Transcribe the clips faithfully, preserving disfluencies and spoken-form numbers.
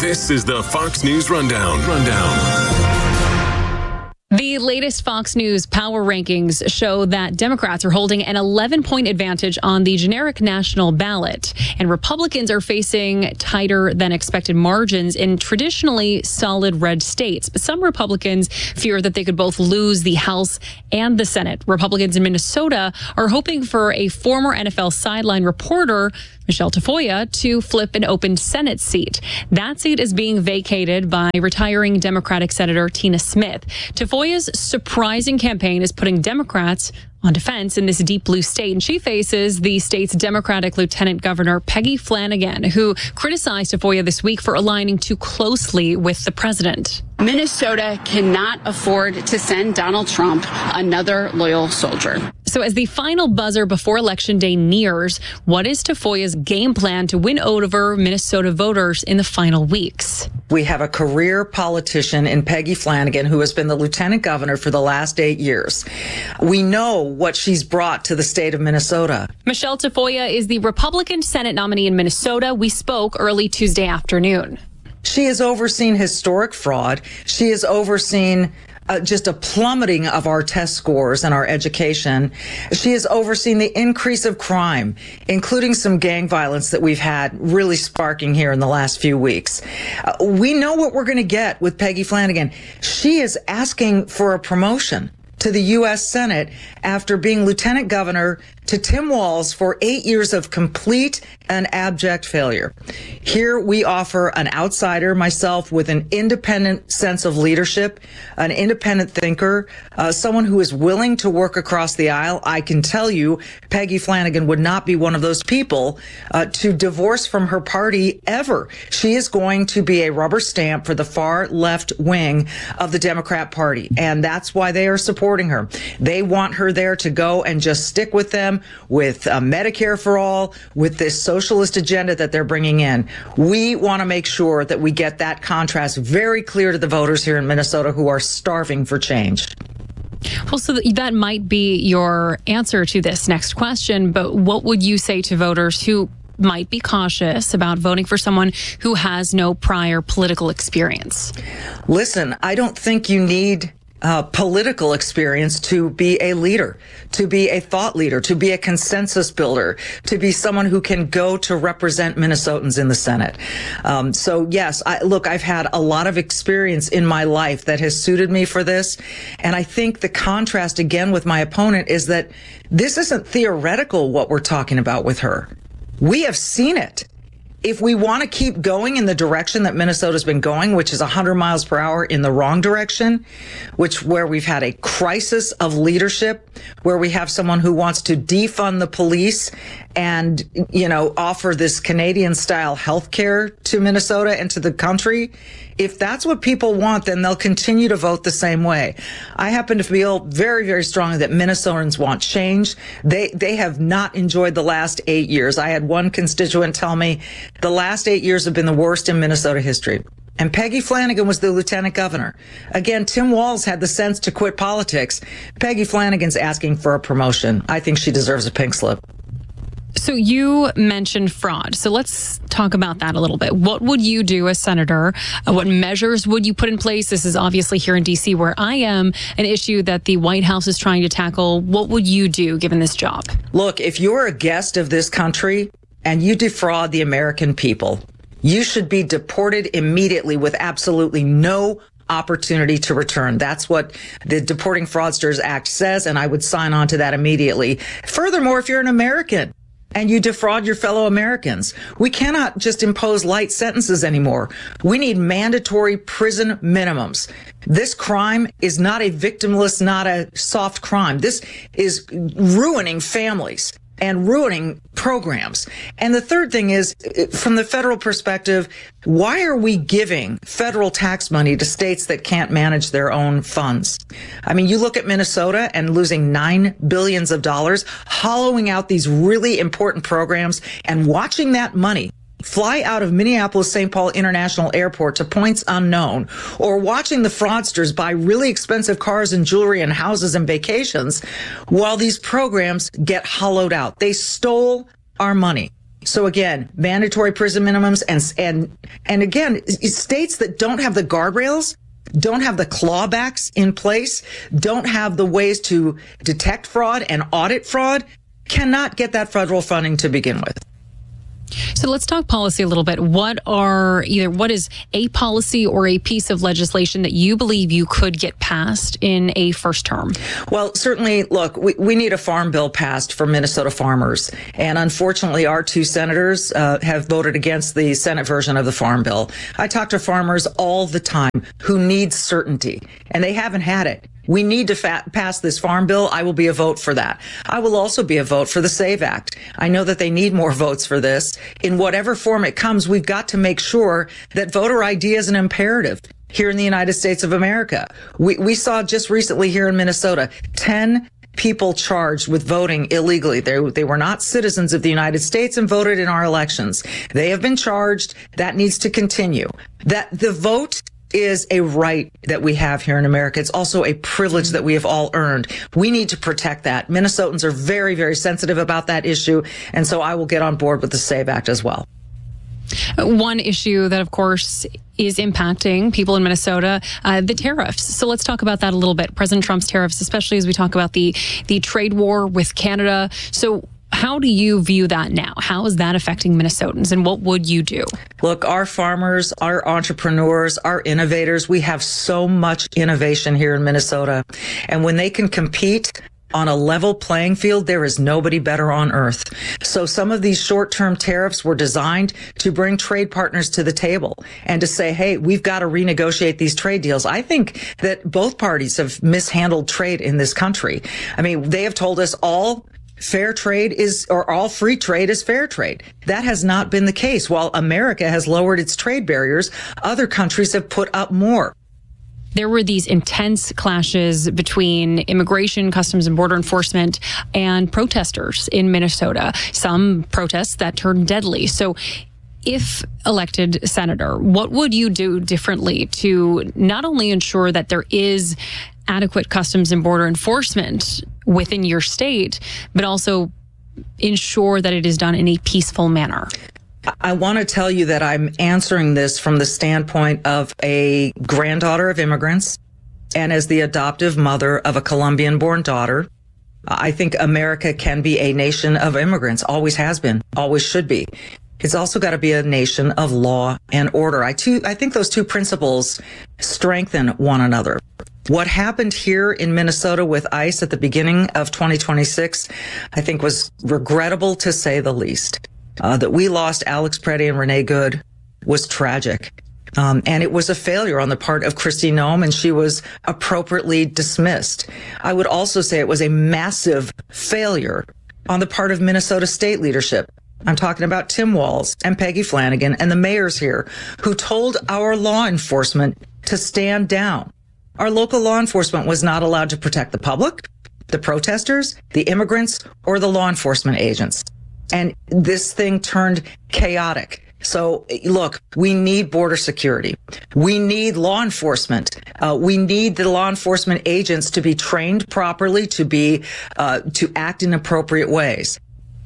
This is the Fox News Rundown. Rundown. The latest Fox News power rankings show that Democrats are holding an eleven-point advantage on the generic national ballot, and Republicans are facing tighter than expected margins in traditionally solid red states. But some Republicans fear that they could both lose the House and the Senate. Republicans in Minnesota are hoping for a former N F L sideline reporter, Michelle Tafoya, to flip an open Senate seat. That seat is being vacated by retiring Democratic Senator Tina Smith. Tafoya's surprising campaign is putting Democrats on defense in this deep blue state, and she faces the state's Democratic Lieutenant Governor Peggy Flanagan, who criticized Tafoya this week for aligning too closely with the president. Minnesota cannot afford to send Donald Trump another loyal soldier. So as the final buzzer before Election Day nears, what is Tafoya's game plan to win over Minnesota voters in the final weeks? We have a career politician in Peggy Flanagan who has been the lieutenant governor for the last eight years. We know what she's brought to the state of Minnesota. Michelle Tafoya is the Republican Senate nominee in Minnesota. We spoke early Tuesday afternoon. She has overseen historic fraud. She has overseen Uh, just a plummeting of our test scores and our education. She has overseen the increase of crime, including some gang violence that we've had really sparking here in the last few weeks. Uh, we know what we're going to get with Peggy Flanagan. She is asking for a promotion to the U S Senate after being lieutenant governor to Tim Walz for eight years of complete and abject failure. Here we offer an outsider, myself, with an independent sense of leadership, an independent thinker, uh, someone who is willing to work across the aisle. I can tell you Peggy Flanagan would not be one of those people uh, to divorce from her party ever. She is going to be a rubber stamp for the far left wing of the Democrat Party, and that's why they are supporting her. They want her there to go and just stick with them with uh, Medicare for all, with this socialist agenda that they're bringing in. We want to make sure that we get that contrast very clear to the voters here in Minnesota who are starving for change. Well, so that might be your answer to this next question, but what would you say to voters who might be cautious about voting for someone who has no prior political experience? Listen, I don't think you need Uh, political experience to be a leader, to be a thought leader, to be a consensus builder, to be someone who can go to represent Minnesotans in the Senate. Um, so yes, I, look, I've had a lot of experience in my life that has suited me for this. And I think the contrast again with my opponent is that this isn't theoretical what we're talking about with her. We have seen it. If we want to keep going in the direction that Minnesota's been going, which is one hundred miles per hour in the wrong direction, which where we've had a crisis of leadership, where we have someone who wants to defund the police and, you know, offer this Canadian style health care to Minnesota and to the country. If that's what people want, then they'll continue to vote the same way. I happen to feel very, very strongly that Minnesotans want change. They, they have not enjoyed the last eight years. I had one constituent tell me the last eight years have been the worst in Minnesota history. And Peggy Flanagan was the lieutenant governor. Again, Tim Walz had the sense to quit politics. Peggy Flanagan's asking for a promotion. I think she deserves a pink slip. So you mentioned fraud. So let's talk about that a little bit. What would you do as senator? Uh, what measures would you put in place? This is obviously here in D C where I am, an issue that the White House is trying to tackle. What would you do given this job? Look, if you're a guest of this country and you defraud the American people, you should be deported immediately with absolutely no opportunity to return. That's what the Deporting Fraudsters Act says, and I would sign on to that immediately. Furthermore, if you're an American and you defraud your fellow Americans, we cannot just impose light sentences anymore. We need mandatory prison minimums. This crime is not a victimless, not a soft crime. This is ruining families and ruining programs. And the third thing is, from the federal perspective, why are we giving federal tax money to states that can't manage their own funds? I mean, you look at Minnesota and losing nine billions of dollars, hollowing out these really important programs and watching that money fly out of Minneapolis Saint Paul International Airport to points unknown, or watching the fraudsters buy really expensive cars and jewelry and houses and vacations while these programs get hollowed out. They stole our money. So again, mandatory prison minimums and, and, and again, states that don't have the guardrails, don't have the clawbacks in place, don't have the ways to detect fraud and audit fraud, cannot get that federal funding to begin with. So let's talk policy a little bit. What are either what is a policy or a piece of legislation that you believe you could get passed in a first term? Well, certainly, look, we, we need a farm bill passed for Minnesota farmers. And unfortunately, our two senators uh, have voted against the Senate version of the farm bill. I talk to farmers all the time who need certainty, and they haven't had it. We need to fa- pass this farm bill. I will be a vote for that. I will also be a vote for the SAVE Act. I know that they need more votes for this. In whatever form it comes, we've got to make sure that voter I D is an imperative here in the United States of America. We, we saw just recently here in Minnesota, ten people charged with voting illegally. They, they were not citizens of the United States and voted in our elections. They have been charged. That needs to continue. That the vote is a right that we have here in America. It's also a privilege that we have all earned. We need to protect that. Minnesotans are very, very sensitive about that issue. And so I will get on board with the SAVE Act as well. One issue that, of course, is impacting people in Minnesota, uh, the tariffs. So let's talk about that a little bit. President Trump's tariffs, especially as we talk about the, the trade war with Canada. So how do you view that now? How is that affecting Minnesotans, and what would you do? Look, our farmers, our entrepreneurs, our innovators, we have so much innovation here in Minnesota. And when they can compete on a level playing field, there is nobody better on earth. So some of these short-term tariffs were designed to bring trade partners to the table and to say, hey, we've got to renegotiate these trade deals. I think that both parties have mishandled trade in this country. I mean, they have told us all fair trade is, or all free trade is fair trade. That has not been the case. While America has lowered its trade barriers, other countries have put up more. There were these intense clashes between immigration, customs and border enforcement and protesters in Minnesota. Some protests that turned deadly. So if elected senator, what would you do differently to not only ensure that there is adequate customs and border enforcement within your state, but also ensure that it is done in a peaceful manner? I want to tell you that I'm answering this from the standpoint of a granddaughter of immigrants and as the adoptive mother of a Colombian-born daughter. I think America can be a nation of immigrants, always has been, always should be. It's also got to be a nation of law and order. I, too, I think those two principles strengthen one another. What happened here in Minnesota with ICE at the beginning of twenty twenty-six, I think was regrettable to say the least. Uh, that we lost Alex Preddy and Renee Good was tragic. Um, and it was a failure on the part of Kristi Noem, and she was appropriately dismissed. I would also say it was a massive failure on the part of Minnesota state leadership. I'm talking about Tim Walz and Peggy Flanagan and the mayors here who told our law enforcement to stand down. Our local law enforcement was not allowed to protect the public, the protesters, the immigrants, or the law enforcement agents. And this thing turned chaotic. So, look, we need border security. We need law enforcement. Uh, we need the law enforcement agents to be trained properly, to be, uh, to act in appropriate ways.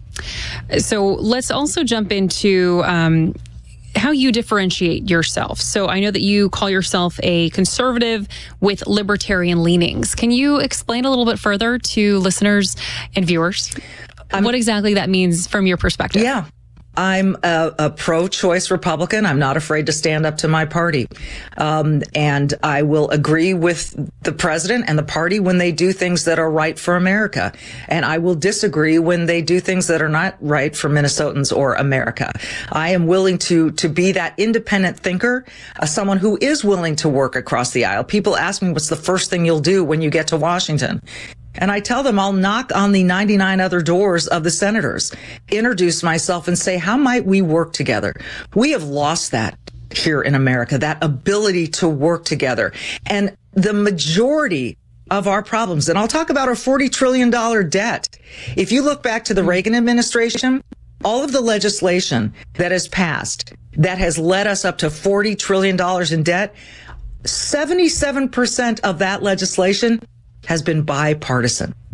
So let's also jump into um, how you differentiate yourself. So I know that you call yourself a conservative with libertarian leanings. Can you explain a little bit further to listeners and viewers I'm, what exactly that means from your perspective? Yeah. I'm a, a pro-choice Republican. I'm not afraid to stand up to my party. Um, and I will agree with the president and the party when they do things that are right for America. And I will disagree when they do things that are not right for Minnesotans or America. I am willing to, to be that independent thinker, uh, someone who is willing to work across the aisle. People ask me, what's the first thing you'll do when you get to Washington? And I tell them I'll knock on the ninety-nine other doors of the senators, introduce myself and say, how might we work together? We have lost that here in America, that ability to work together. And the majority of our problems, and I'll talk about our forty trillion dollars debt. If you look back to the Reagan administration, all of the legislation that has passed that has led us up to forty trillion dollars in debt, seventy-seven percent of that legislation has been bipartisan.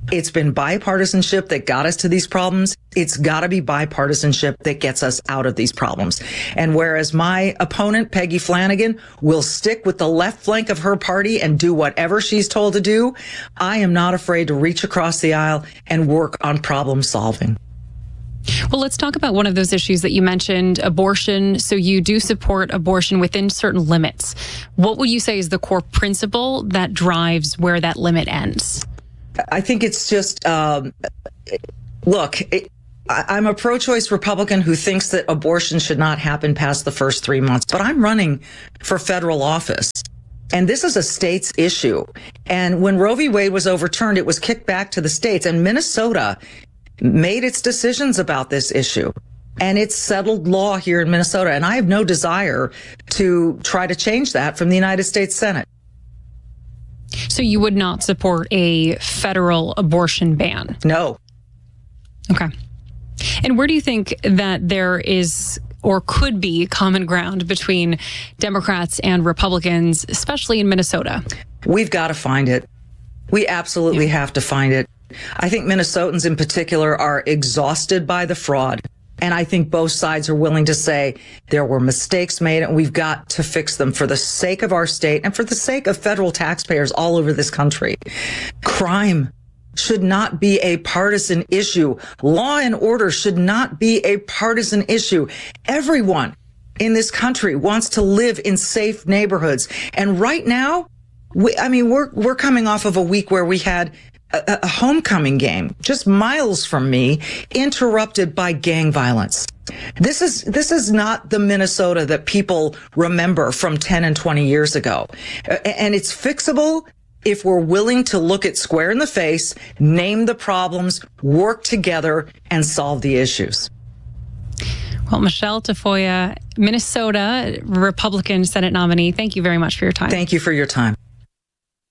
It's been bipartisanship that got us to these problems. It's got to be bipartisanship that gets us out of these problems. And whereas my opponent, Peggy Flanagan, will stick with the left flank of her party and do whatever she's told to do, I am not afraid to reach across the aisle and work on problem solving. Well, let's talk about one of those issues that you mentioned, abortion. So you do support abortion within certain limits. What would you say is the core principle that drives where that limit ends? I think it's just, um, look, it, I'm a pro-choice Republican who thinks that abortion should not happen past the first three months, but I'm running for federal office. And this is a state's issue. And when Roe v. Wade was overturned, it was kicked back to the states, and Minnesota made its decisions about this issue. And it's settled law here in Minnesota. And I have no desire to try to change that from the United States Senate. So you would not support a federal abortion ban? No. Okay. And where do you think that there is or could be common ground between Democrats and Republicans, especially in Minnesota? We've got to find it. We absolutely yeah. have to find it. I think Minnesotans in particular are exhausted by the fraud. And I think both sides are willing to say there were mistakes made and we've got to fix them for the sake of our state and for the sake of federal taxpayers all over this country. Crime should not be a partisan issue. Law and order should not be a partisan issue. Everyone in this country wants to live in safe neighborhoods. And right now, we, I mean, we're, we're coming off of a week where we had A, a homecoming game just miles from me, interrupted by gang violence. This is this is not the Minnesota that people remember from ten and twenty years ago. And it's fixable if we're willing to look it square in the face, name the problems, work together, and solve the issues. Well, Michelle Tafoya, Minnesota Republican Senate nominee, thank you very much for your time. Thank you for your time.